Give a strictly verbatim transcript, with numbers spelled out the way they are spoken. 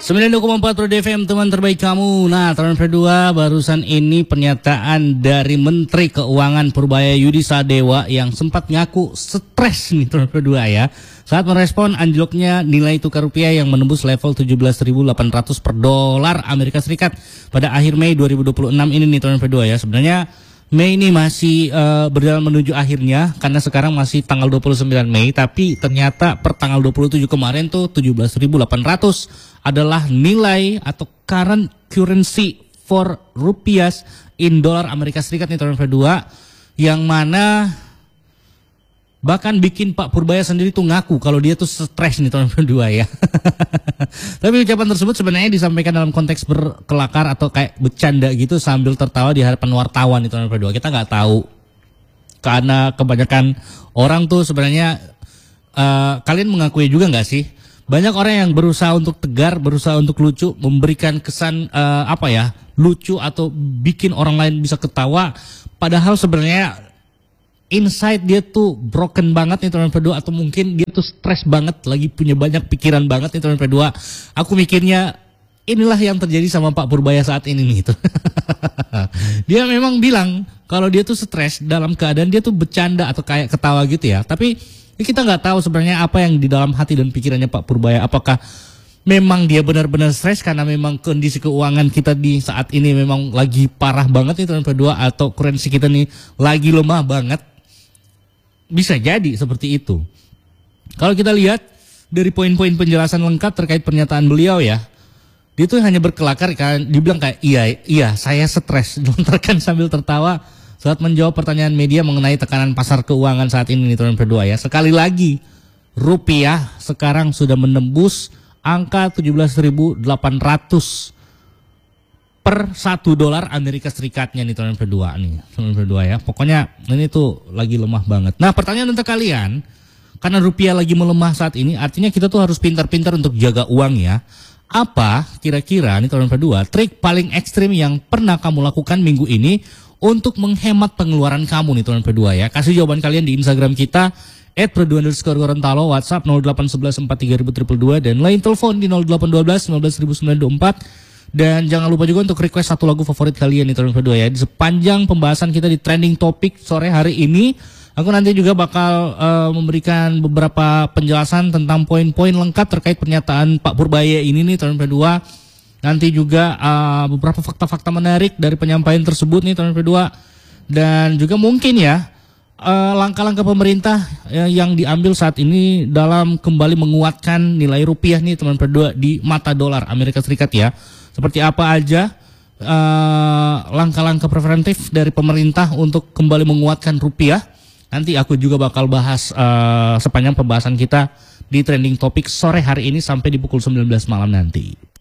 sembilan puluh dua koma empat Pro D F M, teman terbaik kamu. Nah, tahun kedua barusan ini pernyataan dari Menteri Keuangan Purbaya Yudi Sadewa yang sempat ngaku stres nih tahun kedua ya, saat merespon anjloknya nilai tukar rupiah yang menembus level tujuh belas ribu delapan ratus per dolar Amerika Serikat pada akhir Mei dua ribu dua puluh enam ini nih tahun kedua ya. Sebenarnya Mei ini masih uh, berjalan menuju akhirnya karena sekarang masih tanggal dua puluh sembilan Mei, tapi ternyata per tanggal dua puluh tujuh kemarin tuh tujuh belas ribu delapan ratus adalah nilai atau current currency for rupiah in dolar Amerika Serikat nih tahun kedua, yang mana bahkan bikin Pak Purbaya sendiri tuh ngaku kalau dia tuh stres nih tahun kedua ya. Tapi ucapan tersebut sebenarnya disampaikan dalam konteks berkelakar atau kayak bercanda gitu sambil tertawa di hadapan wartawan di tahun kedua. Kita nggak tahu karena kebanyakan orang tuh sebenarnya uh, kalian mengakui juga nggak sih? Banyak orang yang berusaha untuk tegar, berusaha untuk lucu, memberikan kesan uh, apa ya, lucu atau bikin orang lain bisa ketawa. Padahal sebenarnya inside dia tuh broken banget nih tahun kedua, atau mungkin dia tuh stres banget, lagi punya banyak pikiran banget nih tahun kedua. Aku mikirnya inilah yang terjadi sama Pak Purbaya saat ini nih. Dia memang bilang kalau dia tuh stres dalam keadaan dia tuh bercanda atau kayak ketawa gitu ya. Tapi kita nggak tahu sebenarnya apa yang di dalam hati dan pikirannya Pak Purbaya. Apakah memang dia benar-benar stres karena memang kondisi keuangan kita di saat ini memang lagi parah banget nih tahun kedua, atau currency kita nih lagi lemah banget. Bisa jadi seperti itu. Kalau kita lihat dari poin-poin penjelasan lengkap terkait pernyataan beliau ya, dia tuh hanya berkelakar kan, dibilang kayak iya iya saya stres, dilontarkan sambil tertawa saat menjawab pertanyaan media mengenai tekanan pasar keuangan saat ini di tahun kedua ya. Sekali lagi, rupiah sekarang sudah menembus angka tujuh belas ribu delapan ratus per satu dolar Amerika Serikatnya nih tahun kedua nih, tahun kedua ya. Pokoknya ini tuh lagi lemah banget. Nah, pertanyaan untuk kalian, karena rupiah lagi melemah saat ini, artinya kita tuh harus pintar-pintar untuk jaga uang ya. Apa kira-kira nih tahun kedua trik paling ekstrim yang pernah kamu lakukan minggu ini untuk menghemat pengeluaran kamu nih tahun kedua ya? Kasih jawaban kalian di Instagram kita et produ underscore gorontalo, WhatsApp nol delapan satu satu empat tiga dua dua dua dan lain telepon di nol delapan satu dua satu satu sembilan dua empat. Dan jangan lupa juga untuk request satu lagu favorit kalian di tahun kedua ya. Di sepanjang pembahasan kita di trending topik sore hari ini, aku nanti juga bakal uh, memberikan beberapa penjelasan tentang poin-poin lengkap terkait pernyataan Pak Purbaya ini nih tahun kedua. Nanti juga uh, beberapa fakta-fakta menarik dari penyampaian tersebut nih tahun kedua. Dan juga mungkin ya uh, langkah-langkah pemerintah uh, yang diambil saat ini dalam kembali menguatkan nilai rupiah nih teman kedua di mata dolar Amerika Serikat ya. Seperti apa aja langkah-langkah uh, preventif dari pemerintah untuk kembali menguatkan rupiah. Nanti aku juga bakal bahas uh, sepanjang pembahasan kita di trending topik sore hari ini sampai di pukul sembilan belas malam nanti.